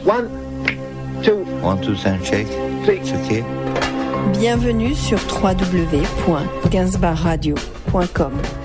One, two, check. three. OK. Bienvenue sur www.gainsbourgradio.com.